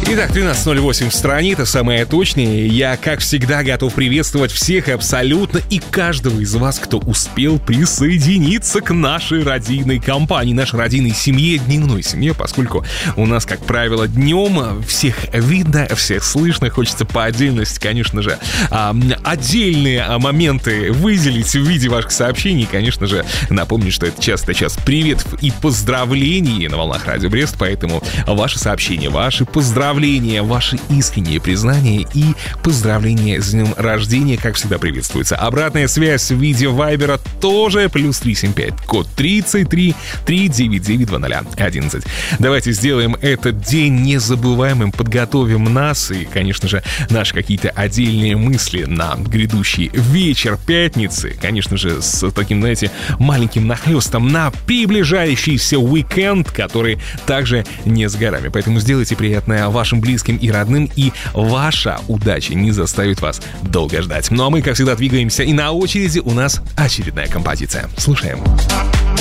Итак, 13:08 в стране, это самое точное. Я, как всегда, готов приветствовать всех абсолютно и каждого из вас, кто успел присоединиться к нашей радийной компании, нашей радийной семье, дневной семье, поскольку у нас, как правило, днем всех видно, всех слышно. Хочется по отдельности, конечно же, отдельные моменты выделить в виде ваших сообщений. Конечно же, напомню, что это час приветов и поздравлений на волнах Радио Брест, поэтому ваши сообщения, ваши поздравления, ваши искренние признания и поздравления с днем рождения, как всегда, приветствуется. Обратная связь в виде вайбера тоже +375, код 33 399 0011. Давайте сделаем этот день незабываемым, подготовим нас и, конечно же, наши какие-то отдельные мысли на грядущий вечер пятницы, конечно же, с таким, знаете, маленьким нахлёстом на приближающийся уикенд, который также не с горами. Поэтому сделайте приятное вашим близким и родным, и ваша удача не заставит вас долго ждать. Ну а мы, как всегда, двигаемся, и на очереди у нас очередная композиция. Слушаем.